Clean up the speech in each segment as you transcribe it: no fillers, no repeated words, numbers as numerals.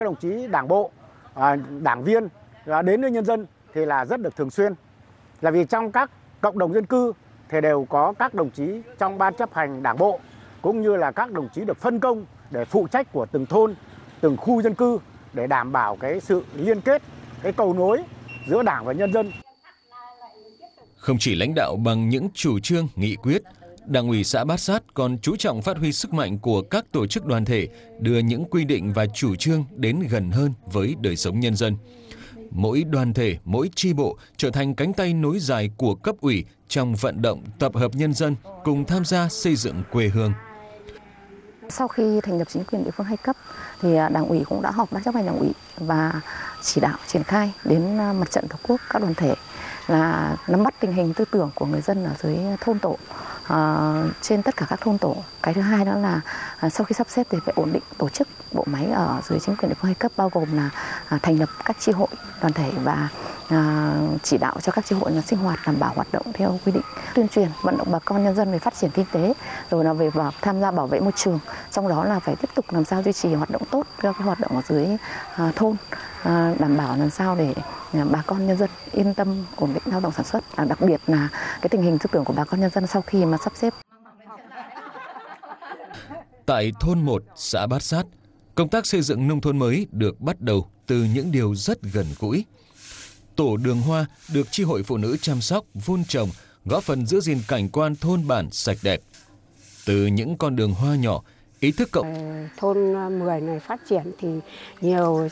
Các đồng chí đảng bộ, đảng viên đến với nhân dân thì là rất được thường xuyên. Là vì trong các cộng đồng dân cư thì đều có các đồng chí trong ban chấp hành đảng bộ cũng như là các đồng chí được phân công để phụ trách của từng thôn, từng khu dân cư để đảm bảo cái sự liên kết, cái cầu nối giữa đảng và nhân dân. Không chỉ lãnh đạo bằng những chủ trương, nghị quyết, Đảng ủy xã Bát Sát còn chú trọng phát huy sức mạnh của các tổ chức đoàn thể, đưa những quy định và chủ trương đến gần hơn với đời sống nhân dân. Mỗi đoàn thể, mỗi chi bộ trở thành cánh tay nối dài của cấp ủy trong vận động tập hợp nhân dân cùng tham gia xây dựng quê hương. Sau khi thành lập chính quyền địa phương 2 cấp thì Đảng ủy cũng đã họp ban chấp hành Đảng ủy và chỉ đạo triển khai đến mặt trận Tổ quốc, các đoàn thể là nắm bắt tình hình tư tưởng của người dân ở dưới thôn tổ, trên tất cả các thôn tổ. Cái thứ hai đó là sau khi sắp xếp thì phải ổn định tổ chức bộ máy ở dưới chính quyền địa phương 2 cấp, bao gồm là thành lập các chi hội đoàn thể và chỉ đạo cho các chi hội là sinh hoạt đảm bảo hoạt động theo quy định, tuyên truyền vận động bà con nhân dân về phát triển kinh tế, rồi là về tham gia bảo vệ môi trường, trong đó là phải tiếp tục làm sao duy trì hoạt động tốt các cái hoạt động ở dưới thôn, đảm bảo làm sao để bà con nhân dân yên tâm ổn định lao động sản xuất, đặc biệt là cái tình hình tư tưởng của bà con nhân dân sau khi mà sắp xếp. Tại thôn 1, xã Bát Sát, công tác xây dựng nông thôn mới được bắt đầu từ những điều rất gần gũi. Tổ đường hoa được chi hội phụ nữ chăm sóc, vun trồng, góp phần giữ gìn cảnh quan thôn bản sạch đẹp. Từ những con đường hoa nhỏ, ý thức thôn 10 này phát triển thì nhiều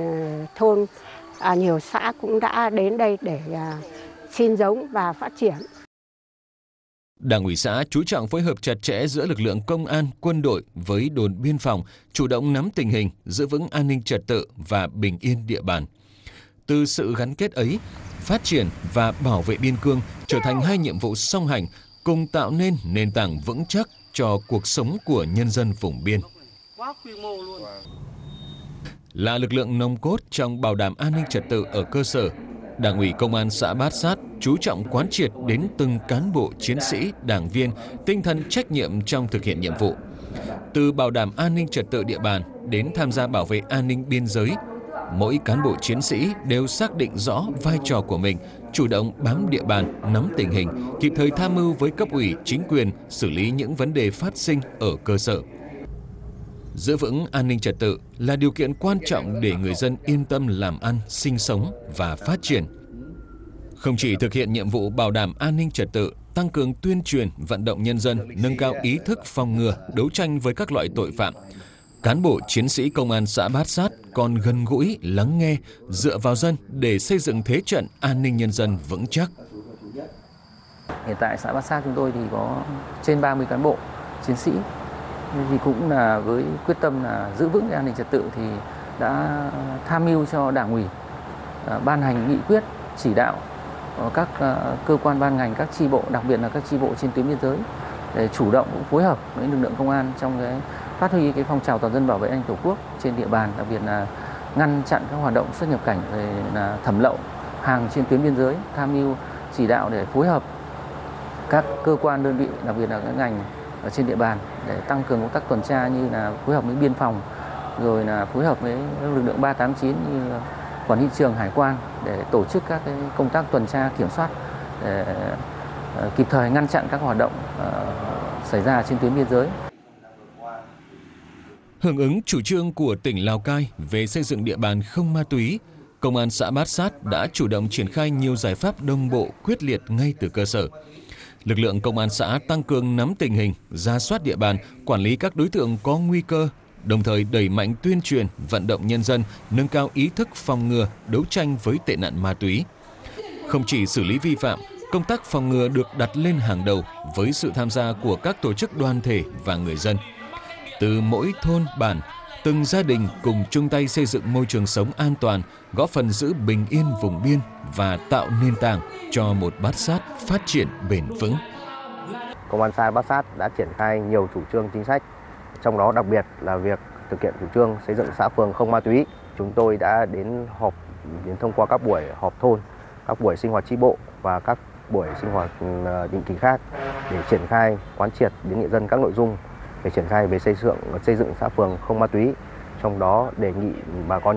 nhiều xã cũng đã đến đây để xin giống và phát triển. Đảng ủy xã chú trọng phối hợp chặt chẽ giữa lực lượng công an, quân đội với đồn biên phòng, chủ động nắm tình hình, giữ vững an ninh trật tự và bình yên địa bàn. Từ sự gắn kết ấy, phát triển và bảo vệ biên cương trở thành 2 nhiệm vụ song hành, cùng tạo nên nền tảng vững chắc cho cuộc sống của nhân dân vùng biên. Là lực lượng nòng cốt trong bảo đảm an ninh trật tự ở cơ sở, Đảng ủy Công an xã Bát Sát chú trọng quán triệt đến từng cán bộ chiến sĩ, đảng viên tinh thần trách nhiệm trong thực hiện nhiệm vụ. Từ bảo đảm an ninh trật tự địa bàn đến tham gia bảo vệ an ninh biên giới, mỗi cán bộ chiến sĩ đều xác định rõ vai trò của mình, chủ động bám địa bàn, nắm tình hình, kịp thời tham mưu với cấp ủy, chính quyền xử lý những vấn đề phát sinh ở cơ sở. Giữ vững an ninh trật tự là điều kiện quan trọng để người dân yên tâm làm ăn, sinh sống và phát triển. Không chỉ thực hiện nhiệm vụ bảo đảm an ninh trật tự, tăng cường tuyên truyền, vận động nhân dân, nâng cao ý thức phòng ngừa, đấu tranh với các loại tội phạm, cán bộ chiến sĩ công an xã Bát Sát còn gần gũi, lắng nghe, dựa vào dân để xây dựng thế trận an ninh nhân dân vững chắc. Hiện tại xã Bát Sát chúng tôi thì có trên 30 cán bộ chiến sĩ, thì cũng là với quyết tâm là giữ vững an ninh trật tự thì đã tham mưu cho Đảng ủy ban hành nghị quyết chỉ đạo các cơ quan ban ngành, các chi bộ, đặc biệt là các chi bộ trên tuyến biên giới để chủ động phối hợp với lực lượng công an trong cái phát huy cái phong trào toàn dân bảo vệ an ninh Tổ quốc trên địa bàn, đặc biệt là ngăn chặn các hoạt động xuất nhập cảnh, rồi là thẩm lậu hàng trên tuyến biên giới, tham mưu chỉ đạo để phối hợp các cơ quan đơn vị, đặc biệt là các ngành ở trên địa bàn để tăng cường công tác tuần tra, như là phối hợp với biên phòng, rồi là phối hợp với lực lượng 389 như quản lý thị trường, hải quan để tổ chức các cái công tác tuần tra kiểm soát để kịp thời ngăn chặn các hoạt động xảy ra trên tuyến biên giới. Hưởng ứng chủ trương của tỉnh Lào Cai về xây dựng địa bàn không ma túy, Công an xã Bát Sát đã chủ động triển khai nhiều giải pháp đồng bộ, quyết liệt ngay từ cơ sở. Lực lượng công an xã tăng cường nắm tình hình, rà soát địa bàn, quản lý các đối tượng có nguy cơ, đồng thời đẩy mạnh tuyên truyền, vận động nhân dân, nâng cao ý thức phòng ngừa, đấu tranh với tệ nạn ma túy. Không chỉ xử lý vi phạm, công tác phòng ngừa được đặt lên hàng đầu với sự tham gia của các tổ chức đoàn thể và người dân. Từ mỗi thôn, bản, từng gia đình cùng chung tay xây dựng môi trường sống an toàn, góp phần giữ bình yên vùng biên và tạo nền tảng cho một Bát Sát phát triển bền vững. Công an xã Bát Sát đã triển khai nhiều chủ trương chính sách, trong đó đặc biệt là việc thực hiện chủ trương xây dựng xã phường không ma túy. Chúng tôi đã đến thông qua các buổi họp thôn, các buổi sinh hoạt chi bộ và các buổi sinh hoạt định kỳ khác để triển khai quán triệt đến người dân các nội dung về triển khai về xây dựng xã phường không ma túy trong đó đề nghị bà con